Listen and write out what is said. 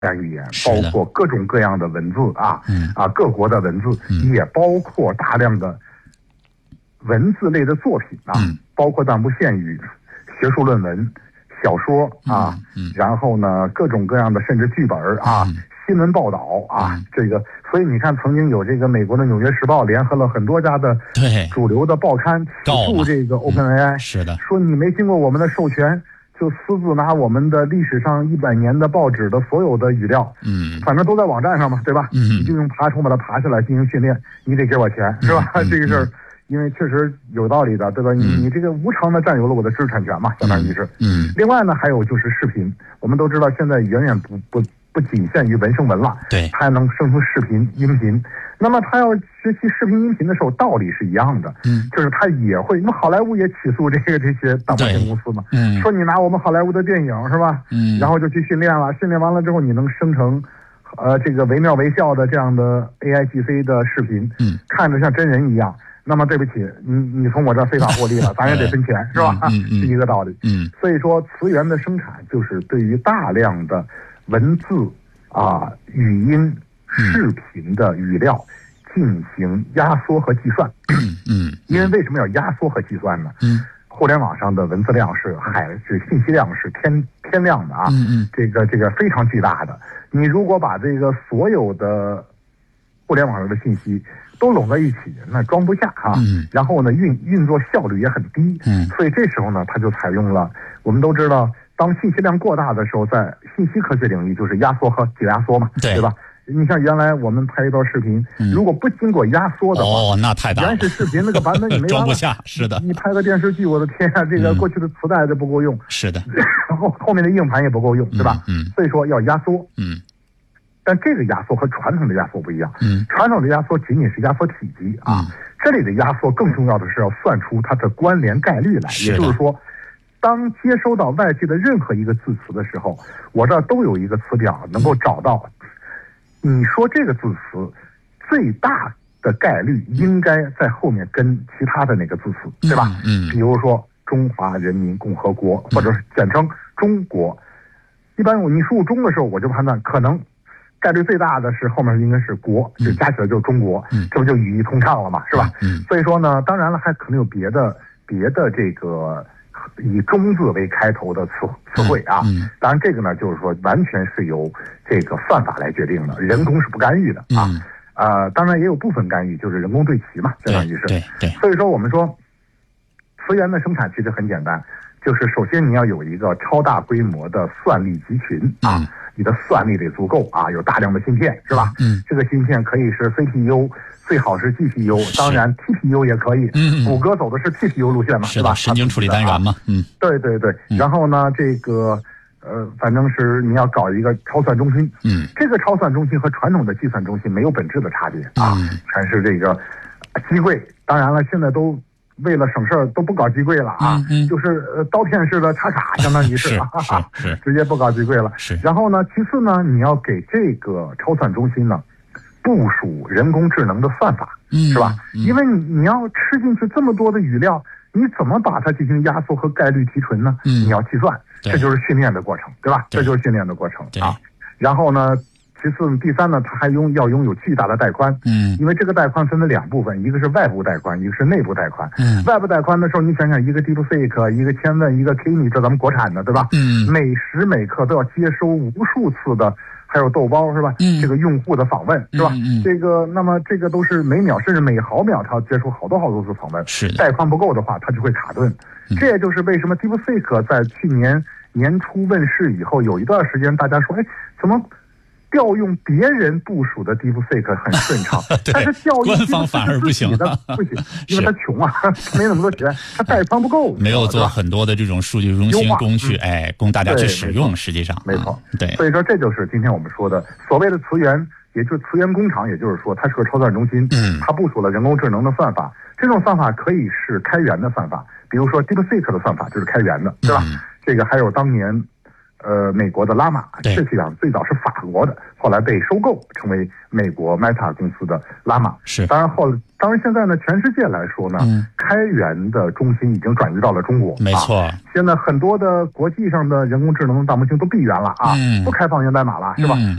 语言，包括各种各样的文字各国的文字，也包括大量的文字类的作品包括但不限于学术论文、小说然后呢各种各样的甚至剧本新闻报道这个，所以你看，曾经有这个美国的《纽约时报》联合了很多家的主流的报刊起诉这个 OpenAI， 是的， 说你没经过我们的授权，就私自拿我们的历史上100年的报纸的所有的语料，反正都在网站上嘛，对吧？你就用爬虫把它爬下来进行训练，你得给我钱，是吧？这个事儿，因为确实有道理的，对吧？你这个无偿的占有了我的知识产权嘛，相当于是。另外呢，还有就是视频，我们都知道现在远远不仅限于文生文了， 对， 它还能生出视频、音频。那么他要学习视频、音频的时候，道理是一样的，就是他也会。那么好莱坞也起诉这些大模型公司嘛，说你拿我们好莱坞的电影是吧？然后就去训练了，训练完了之后，你能生成这个惟妙惟肖的这样的 AIGC 的视频，看着像真人一样。那么对不起，你从我这儿非法获利了，咱也得分钱，是吧？是一个道理。所以说词源的生产就是对于大量的文字语音、视频的语料进行压缩和计算。因为为什么要压缩和计算呢？互联网上的文字量是信息量是天量的这个非常巨大的。你如果把这个所有的互联网上的信息都拢在一起，那装不下然后呢运作效率也很低。所以这时候呢，它就采用了，我们都知道，当信息量过大的时候，在信息科学领域就是压缩和解压缩嘛，对吧？你像原来我们拍一段视频，如果不经过压缩的话， 那太大了。 原始视频那个版本你没装不下，是的。 你拍个电视剧，我的天这个过去的磁带都不够用， 是的。 然后后面的硬盘也不够用，对吧？所以说要压缩。但这个压缩和传统的压缩不一样。传统的压缩仅仅是压缩体积这里的压缩更重要的是要算出它的关联概率来，也就是说，当接收到外界的任何一个字词的时候，我这儿都有一个词表能够找到，你说这个字词最大的概率应该在后面跟其他的那个字词，对吧？比如说中华人民共和国，或者是简称中国。一般你输入中的时候，我就判断可能概率最大的是后面应该是国，就加起来就是中国，这不就语义通畅了嘛，是吧？所以说呢，当然了，还可能有别的这个以中字为开头的词汇当然这个呢，就是说完全是由这个算法来决定的，人工是不干预的当然也有部分干预，就是人工对齐嘛，相当于是。 对。 所以说我们说词源的生产其实很简单，就是首先你要有一个超大规模的算力集群你的算力得足够有大量的芯片，是吧？这个芯片可以是 CPU， 最好是 GPU， 当然 TPU 也可以。谷歌走的是 TPU 路线嘛， 是吧？ 神经处理单元嘛。 对。然后呢，这个反正是你要搞一个超算中心。这个超算中心和传统的计算中心没有本质的差别全是这个机柜。当然了，现在都为了省事儿都不搞机柜了就是刀片式的插卡，相当于是直接不搞机柜了。然后呢，其次呢，你要给这个超算中心呢部署人工智能的算法，是吧？因为你要吃进去这么多的语料，你怎么把它进行压缩和概率提纯呢？你要计算，这就是训练的过程，对吧？这就是训练的过程然后呢，其次第三呢，它还要拥有巨大的带宽，因为这个带宽分了2部分，一个是外部带宽，一个是内部带宽。外部带宽的时候，你想想，一个 DeepSeek， 一个千问，一个 Kimi， 这咱们国产的，对吧？每时每刻都要接收无数次的，还有豆包，是吧？这个用户的访问，是吧？这个那么这个都是每秒甚至每毫秒，它要接触好多次访问。带宽不够的话，它就会卡顿。这也就是为什么 DeepSeek 在去年年初问世以后，有一段时间大家说，怎么调用别人部署的 DeepSeek 很顺畅但是调用官方反而不行， 因为他穷没那么多钱，他带宽不够， 没有做很多的这种数据中心工具，供大家去使用。实际上， 没错， 对。 所以说，这就是今天我们说的所谓的词源，也就是词源工厂，也就是说，它是个超算中心，它部署了人工智能的算法。这种算法可以是开源的算法，比如说 DeepSeek 的算法就是开源的，对吧？这个还有当年美国的拉玛，实际上最早是法国的，后来被收购成为美国 Meta 公司的拉玛。 是， 当然现在呢，全世界来说呢，开源的中心已经转移到了中国。 没错， 现在很多的国际上的人工智能大模型都闭源了啊，不开放源代码了，是吧？